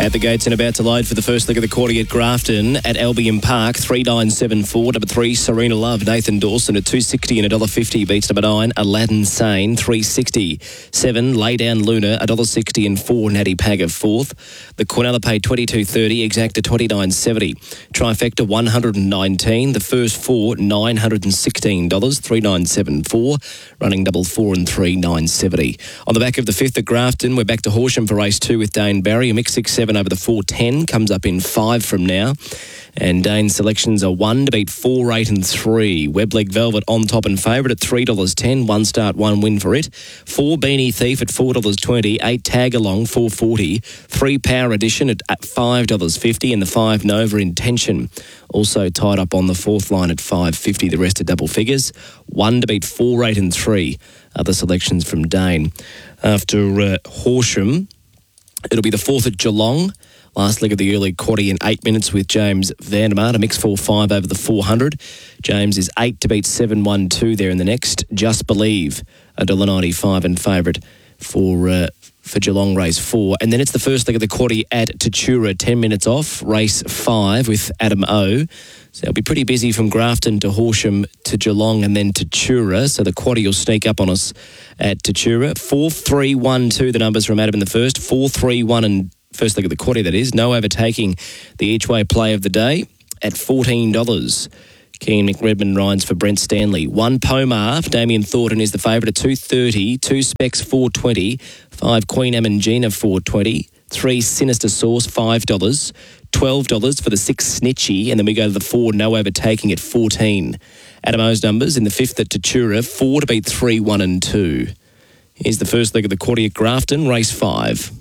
At the gates and about to load for the first leg of the quarter at Grafton at Albion Park, 3974. Number 3, Serena Love. Nathan Dawson at 260 and $1.50 beats number 9, Aladdin Sane, 360. 7, Lay Down Luna, $1.60 and 4, Natty Pagger, 4th. The Quinella paid $22.30, Exacta $29.70. Trifecta $119. The first 4, $916, $3974. Running double 4 and 3, $970. On the back of the 5th at Grafton, we're back to Horsham for race 2 with Dane Barry. A mix 6-7 over the 4.10 comes up in 5 from now. And Dane's selections are 1 to beat 4, 8 and 3. Webleg Velvet on top and favourite at $3.10. 1 start, 1 win for it. 4 Beanie Thief at $4.20. 8 Tag Along, $4.40. 3 Power Edition at $5.50. And the 5 Nova Intention also tied up on the 4th line at $5.50. The rest are double figures. 1 to beat 4, 8 and 3. Other selections from Dane. After Horsham, it'll be the 4th at Geelong. Last leg of the early quarter in 8 minutes with James Vandermart, a mix 4-5 over the 400. James is 8 to beat 7-1-2 there in the next. Just Believe, $1.95 and favourite for Geelong race 4. And then it's the first leg of the quarter at Tatura, 10 minutes off, race 5 with Adam O. So it'll be pretty busy from Grafton to Horsham to Geelong and then to Tatura. So the quarter will sneak up on us at Tatura. 4-3-1-2, the numbers from Adam in the first. 4-3-1 and first leg of the quarter, that is. No overtaking the each-way play of the day at $14. Keane McRedmond rides for Brent Stanley. 1 Pomar for Damien Thornton is the favourite at $2.30. 2 Specs, $4.20. 5 Queen Amangina, $4.20. 3 Sinister Sauce, $5. $12 for the 6 Snitchy. And then we go to the 4 No Overtaking at $14. Adam O's numbers in the 5th at Tatura, 4 to beat 3, 1 and 2. Here's the first leg of the quarter at Grafton, race 5.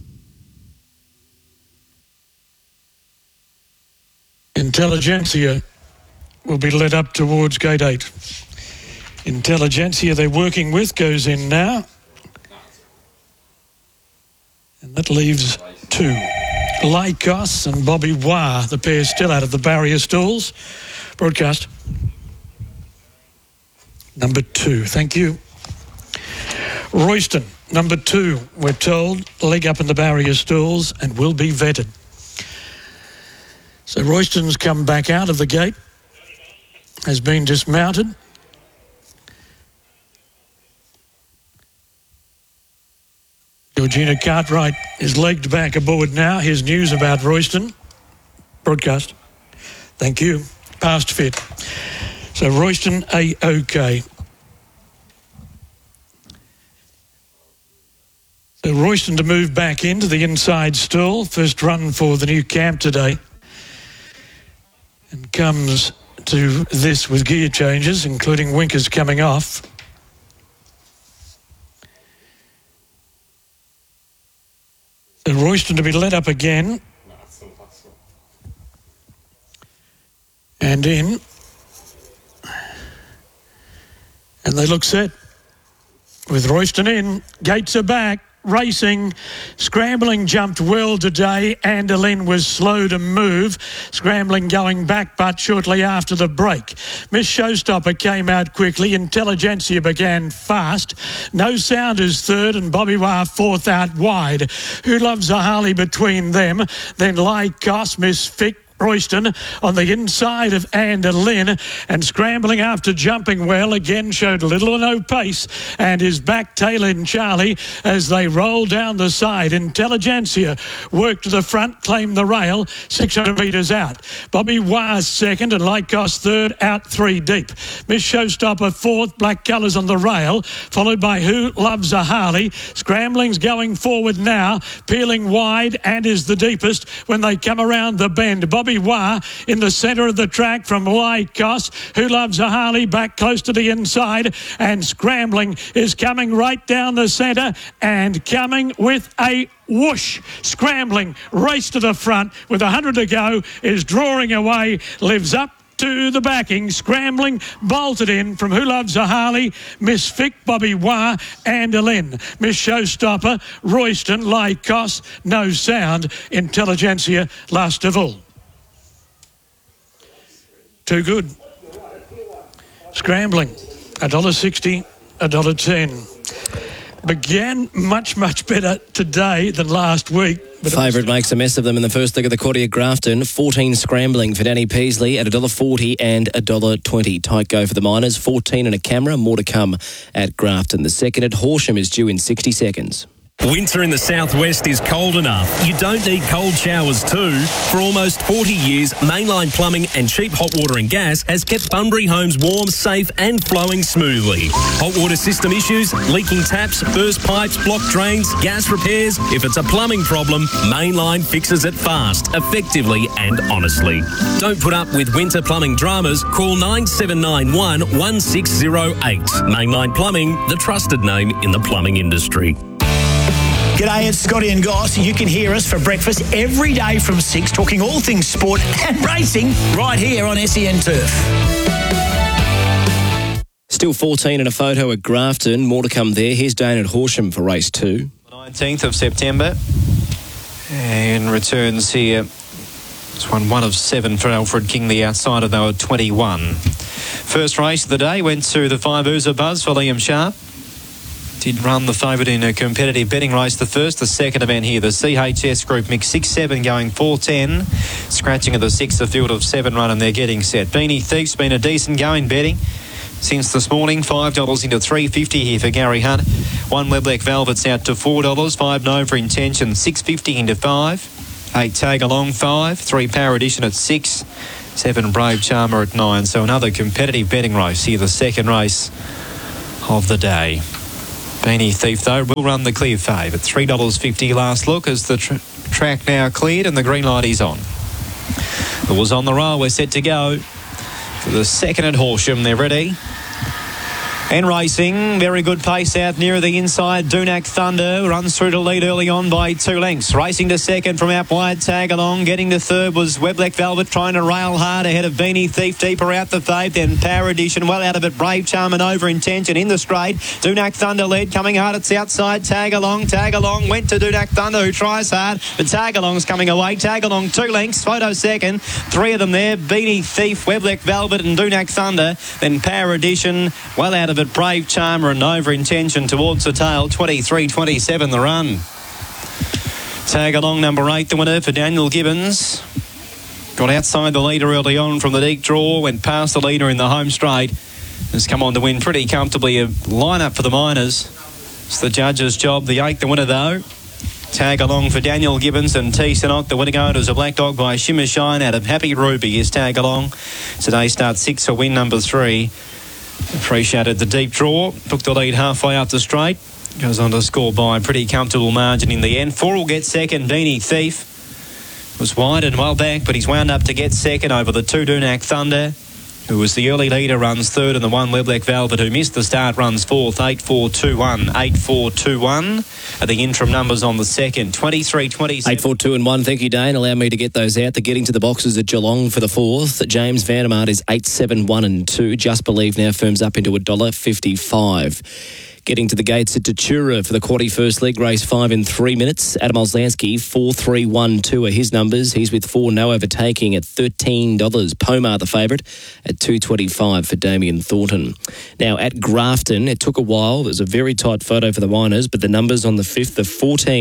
Intelligentsia will be led up towards gate 8. Intelligentsia they're working with goes in now. And that leaves 2. Lycos and Bobby Wah, the pair still out of the barrier stalls. Broadcast. Number 2, thank you. Royston, number 2, we're told, leg up in the barrier stalls and will be vetted. So Royston's come back out of the gate, has been dismounted. Georgina Cartwright is legged back aboard now. Here's news about Royston. Broadcast. Thank you. Past fit. So Royston A-OK. So Royston to move back into the inside stall. First run for the new camp today. And comes to this with gear changes, including winkers coming off. So Royston to be let up again. And in. And they look set. With Royston in, gates are back. Racing, Scrambling jumped well today. Andalin was slow to move. Scrambling going back, but shortly after the break. Miss Showstopper came out quickly. Intelligentsia began fast. No Sound is 3rd and Bobby Wah 4th out wide. Who Loves a Harley between them. Then Lycos, Miss Fick, Royston on the inside of Andalin, and Scrambling after jumping well again showed little or no pace and is back tailing Charlie as they roll down the side. Intelligentsia worked to the front, claimed the rail, 600 metres out. Bobby Wah 2nd and Lycos 3rd, out 3 deep. Miss Showstopper 4th, black colours on the rail, followed by Who Loves a Harley. Scrambling's going forward now, peeling wide and is the deepest when they come around the bend. Bobby Wah in the centre of the track from Lycos. Who Loves a Harley back close to the inside, and Scrambling is coming right down the centre and coming with a whoosh. Scrambling race to the front with 100 to go, is drawing away, lives up to the backing. Scrambling bolted in from Who Loves a Harley, Miss Fick, Bobby Wah, Andalin. Miss Showstopper, Royston, Lycos, No Sound, Intelligentsia last of all. Too good. Scrambling, $1.60, $1.10. began much better today than last week. Favourite makes a mess of them in the first leg of the quarter at Grafton. 14 scrambling for Danny Peasley at $1.40 and $1.20. Tight go for the Miners. 14 and a camera. More to come at Grafton. The second at Horsham is due in 60 seconds. Winter in the southwest is cold enough. You don't need cold showers too. For almost 40 years, Mainline Plumbing and Cheap Hot Water and Gas has kept Bunbury homes warm, safe and flowing smoothly. Hot water system issues, leaking taps, burst pipes, blocked drains, gas repairs. If it's a plumbing problem, Mainline fixes it fast, effectively and honestly. Don't put up with winter plumbing dramas. Call 9791 1608. Mainline Plumbing, the trusted name in the plumbing industry. G'day, it's Scotty and Goss. You can hear us for breakfast every day from 6, talking all things sport and racing right here on SEN Turf. Still 14 and a photo at Grafton. More to come there. Here's Dane at Horsham for race 2. 19th of September. And returns here. It's one of 7 for Alfred King, the outsider, though, at 21. First race of the day went to the 5 Oozer Buzz for Liam Sharp. Did run the favourite in a competitive betting race. The second event here, the CHS Group Mix 6-7 going 4-10. Scratching at the 6th, the field of 7 run, and they're getting set. Beanie Thief's been a decent going betting since this morning. $5 into $3.50 here for Gary Hunt. 1 Webleck Velvet's out to $4. 5 No for Intention, $6.50 into 5. 8 Tag Along 5. 3 Power Edition at 6. 7 Brave Charmer at 9. So another competitive betting race here, the second race of the day. Beanie Thief, though, will run the clear fave at $3.50 last look as the track now cleared and the green light is on. It was on the roll. We're set to go for the second at Horsham. They're ready. And racing, very good pace out near the inside. Doonak Thunder runs through to lead early on by 2 lengths. Racing to second from out wide, Tag Along. Getting to third was Webleck Velvet trying to rail hard ahead of Beanie Thief. Deeper out the fave, then Power Edition well out of it. Brave Charm and Over Intention in the straight. Doonak Thunder led, coming hard. It's outside. Tag Along went to Doonak Thunder, who tries hard. But Tag Along's coming away. Tag Along 2 lengths. Photo second. 3 of them there. Beanie Thief, Webleck Velvet and Doonak Thunder. Then Power Edition well out of it. Brave Charmer and Over Intention towards the tail. 23-27 the run. Tag Along number 8, the winner for Daniel Gibbons. Got outside the leader early on from the deep draw. Went past the leader in the home straight. Has come on to win pretty comfortably. A line-up for the Miners. It's the judge's job. The 8th, the winner though. Tag Along for Daniel Gibbons and T. Sinnock. The winner going was a black dog by Shimmer Shine out of Happy Ruby is Tag Along. Today starts 6 for win number 3. Appreciated the deep draw. Took the lead halfway up the straight. Goes on to score by a pretty comfortable margin in the end. 4 will get second. Beanie Thief was wide and well back, but he's wound up to get second over the 2 Doonak Thunder, who was the early leader, runs third, and the 1 Webleck Velvet, who missed the start, runs fourth. 8-4-2-1. 8-4-2-1 are the interim numbers on the second. 23-27. 8-4-2-1. Thank you, Dane. Allow me to get those out. They're getting to the boxes at Geelong for the 4th. James Vandermart is 8-7-1-2. Just Believe now firms up into $1.55. Getting to the gates at Tatura for the quarter first leg, race 5 in 3 minutes. Adam Oslansky, 4-3-1-2 are his numbers. He's with 4 no overtaking at $13. Pomar the favourite at $2.25 for Damien Thornton. Now at Grafton, it took a while. It was a very tight photo for the Miners, but the numbers on the 5th are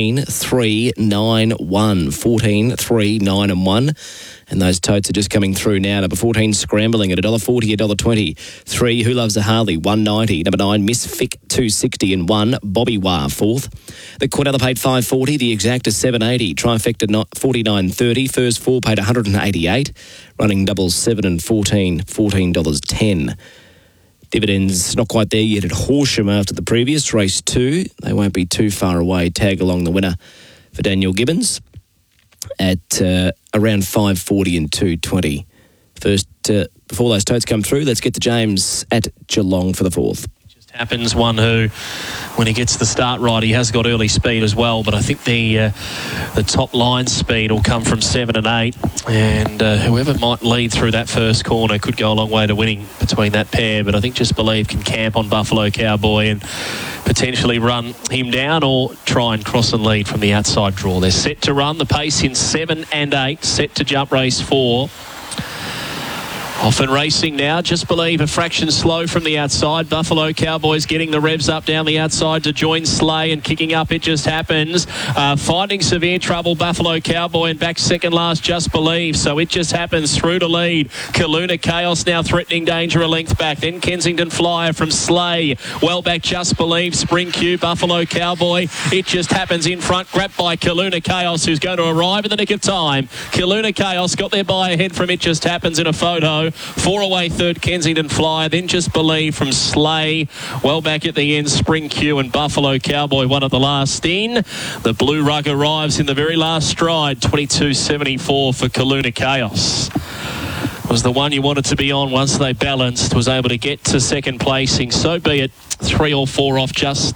14-3-9-1. 14-3-9-1. And those totes are just coming through now. Number 14, Scrambling at $1.40, $1.20. 3, Who Loves a Harley, $1.90. Number 9, Miss Fick, $2.60. And 1, Bobby Wah, 4th. The Quinella paid $5.40. The Exacta, $7.80. Trifecta, $49.30. First 4 paid $188. Running doubles, 7 and 14, $14.10. Dividends not quite there yet at Horsham after the previous race 2. They won't be too far away. Tag Along the winner for Daniel Gibbons at around $5.40 and $2.20. First, before those totes come through, let's get to James at Geelong for the 4th. Just happens one who, when he gets the start right, he has got early speed as well, but I think the top line speed will come from 7 and 8, and whoever might lead through that first corner could go a long way to winning between that pair, but I think Just Believe can camp on Buffalo Cowboy and potentially run him down or try and cross and lead from the outside draw. They're set to run the pace in 7 and 8, set to jump race 4. Off and racing now. Just Believe a fraction slow from the outside. Buffalo Cowboys getting the revs up down the outside to join Slay and kicking up. It Just Happens. Finding severe trouble, Buffalo Cowboy, and back second last, Just Believe. So It Just Happens through to lead. Kaluna Chaos now threatening danger a length back. Then Kensington Flyer from Slay. Well back, Just Believe. Spring Q, Buffalo Cowboy. It Just Happens in front. Grabbed by Kaluna Chaos, who's going to arrive in the nick of time. Kaluna Chaos got there by ahead from It Just Happens in a photo. 4 away third, Kensington Flyer. Then Just Believe from Slay. Well back at the end, Spring Q and Buffalo Cowboy, one at the last in. The blue rug arrives in the very last stride. 22.74 for Kaluna Chaos. Was the one you wanted to be on once they balanced, was able to get to second placing. So be it, 3 or 4 off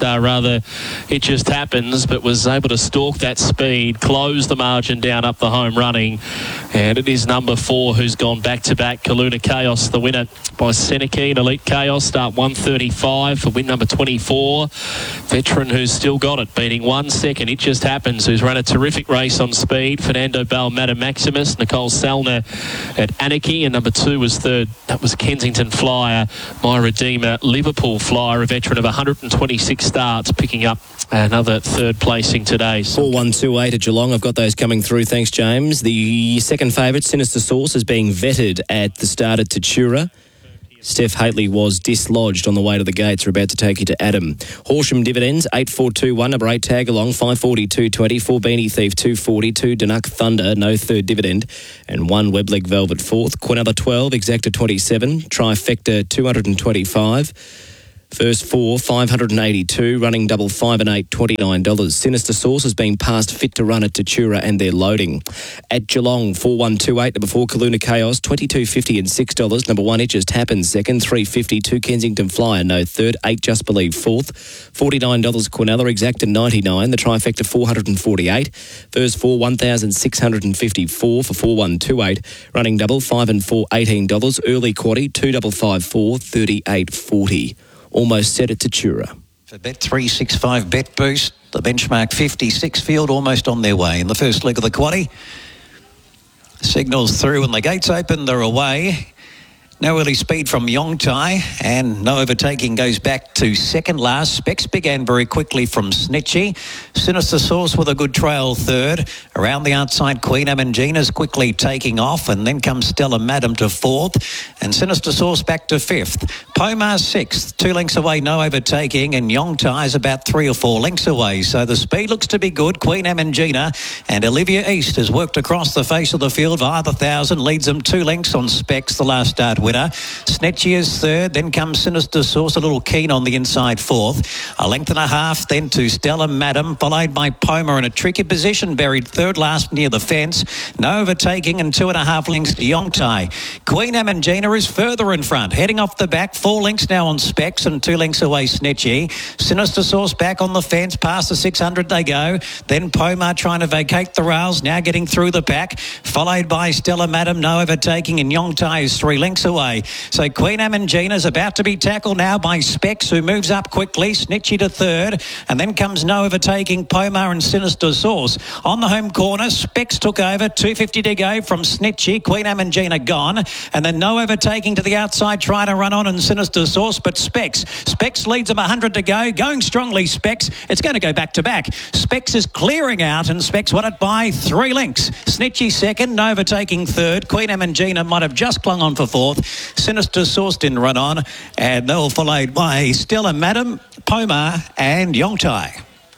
It Just Happens, but was able to stalk that speed, close the margin down up the home running. And it is number 4 who's gone back-to-back. Kaluna Chaos, the winner by Seneca and Elite Chaos, start 135 for win number 24. Veteran who's still got it, beating 1 second. It Just Happens, who's run a terrific race on speed. Fernando Bell, Madam Maximus, Nicole Salner at Anarchy, and number 2 was third. That was Kensington Flyer, My Redeemer, Liverpool Flyer, a veteran of 126 starts, picking up another third placing today. 4128 at Geelong. I've got those coming through. Thanks, James. The second favourite, Sinister Source, is being vetted at the start at Tatura. Steph Haitley was dislodged on the way to the gates. We're about to take you to Adam. Horsham Dividends, 8421, number 8 tag along, 542.20. 4 Beanie Thief, 242. Danuk Thunder, no third dividend. And 1 Webleg Velvet fourth. Quinella 12, Exacta 27. Trifecta 225. First 4, 582, running double 5 and 8, $29. Sinister Source has been passed fit to run at Tatura and they're loading. At Geelong, 4128, number 4, Kaluna Chaos, $22.50 and $6. Number 1, It Just Happens, second, $3.52, Kensington Flyer, no third, 8 Just Believe, fourth, $49, Quinella, Exacta 99, the trifecta 448. First 4, 1,654 for 4128, running double 5 and 4, $18. Early quaddie, 2554, $38.40. Almost set at Tatura. For Bet365 Bet Boost, the benchmark 56 field almost on their way in the first leg of the quaddie. Signals through and the gates open, they're away. No early speed from Yongtai, and no overtaking goes back to second last. Specs began very quickly from Snitchy. Sinister Source with a good trail third. Around the outside, Queen Amangina's quickly taking off, and then comes Stella Madam to fourth, and Sinister Source back to fifth. Pomar sixth, 2 lengths away, no overtaking, and Yongtai is about 3 or 4 lengths away. So the speed looks to be good. Queen Amangina and Olivia East has worked across the face of the field via the 1,000, leads them 2 lengths on Specs, the last start winner. Snetchy is third, then comes Sinister Source, a little keen on the inside fourth. A length and a half then to Stella Madam, followed by Poma in a tricky position, buried third last near the fence. No overtaking and 2.5 lengths to Yongtai. Queen Amangina is further in front, heading off the back, 4 lengths now on Specs and 2 lengths away Snetchy. Sinister Source back on the fence, past the 600 they go. Then Poma trying to vacate the rails, now getting through the pack, followed by Stella Madam, no overtaking, and Yongtai is 3 lengths away. So Queen Amangina is about to be tackled now by Specs, who moves up quickly. Snitchy to third, and then comes no overtaking Pomar and Sinister Source. On the home corner, Specs took over, 250 to go from Snitchy. Queen Amangina gone, and then no overtaking to the outside, trying to run on and Sinister Source, but Specs leads them 100 to go, going strongly Specs. It's going to go back to back. Specs is clearing out, and Specs won it by 3 lengths. Snitchy second, no overtaking third. Queen Amangina might have just clung on for fourth. Sinister Source didn't run on, and they were followed by Stella Madam, Pomar and Yongtai.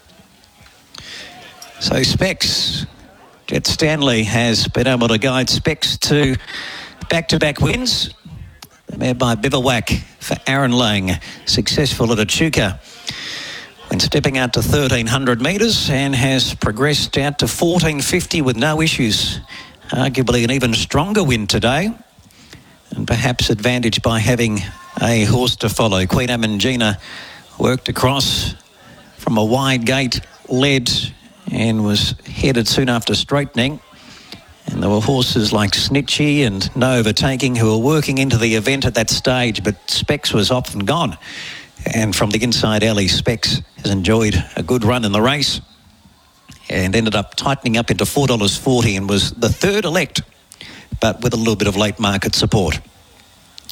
So Specs, Jet Stanley has been able to guide Specs to back-to-back wins. Made by Bivouac for Aaron Lang, successful at Echuca when stepping out to 1,300 metres, and has progressed out to 1,450 with no issues. Arguably an even stronger win today, and perhaps advantaged by having a horse to follow. Queen Amangina worked across from a wide gate, led, and was headed soon after straightening. And there were horses like Snitchy and No Overtaking who were working into the event at that stage, but Specs was off and gone. And from the inside alley, Specs has enjoyed a good run in the race and ended up tightening up into $4.40 and was the third elect, but with a little bit of late market support.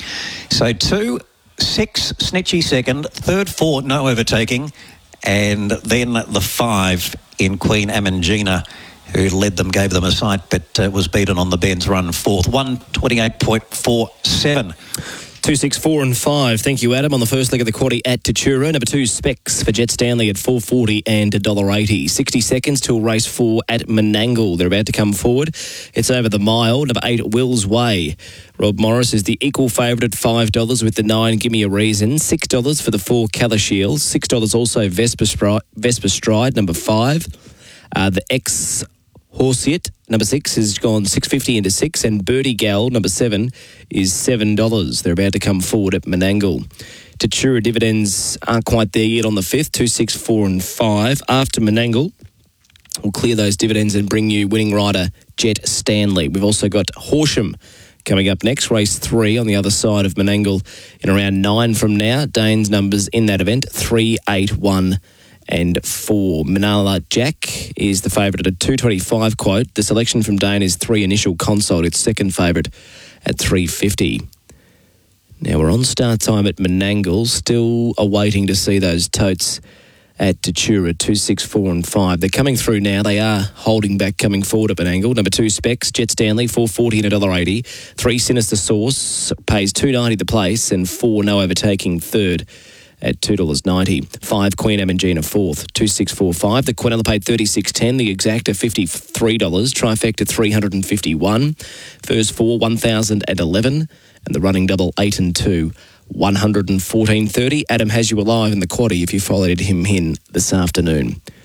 So 2, 6, Snitchy second, third 4, no overtaking, and then the 5 in Queen Amangina, who led them, gave them a sight, but was beaten on the bends run fourth. 1:28.47. 2, 6, 4 and 5. Thank you, Adam. On the first leg of the quaddie at Tatura. Number 2, Specs for Jet Stanley at $4.40 and $1.80. 60 seconds till race 4 at Menangle. They're about to come forward. It's over the mile. Number 8, Will's Way. Rob Morris is the equal favourite at $5 with the 9, Gimme a Reason. $6 for the 4, Calashiels. $6 also Vesper Stride, number 5. The X Horsiat, number 6, has gone $6.50 into 6, and Birdie Gal, number 7, is $7. They're about to come forward at Menangle. Tatura dividends aren't quite there yet on the 5th, 2, 6, 4 and 5. After Menangle, we'll clear those dividends and bring you winning rider Jet Stanley. We've also got Horsham coming up next, race 3 on the other side of Menangle in around 9 from now. Dane's numbers in that event, 3, 8, 1 and 4. Manala Jack is the favourite at a 225 quote. The selection from Dane is 3, Initial Consult. It's second favourite at 350. Now we're on start time at Menangle, still awaiting to see those totes at Tatura, 2, 6, 4 and 5. They're coming through now. They are holding back coming forward at Menangle. Number 2, Specs, Jet Stanley, $4.40 and $1.80. 3, Sinister Source, pays $2.90 the place, and 4, No Overtaking, third at $2.90. 5, Queen Amangina, fourth, 2,645. The Quinella paid $36.10. The Exacta, $53. Trifecta, $351. First 4, $1,011. And the running double, 8 and 2, $114.30. Adam has you alive in the quaddie if you followed him in this afternoon.